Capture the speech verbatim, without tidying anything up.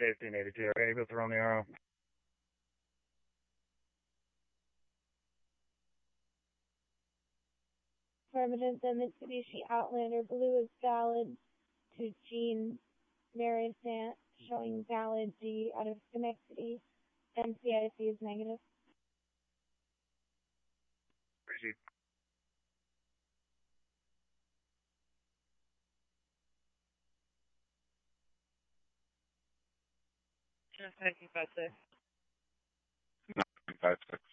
fifteen eighty-two. Okay, go throw on the arrow. Affirmative, the Mitsubishi Outlander Blue is valid to Jean Marisant, showing valid G out of Schenectady. M C I C is negative. Proceed. nineteen five six. nineteen five six.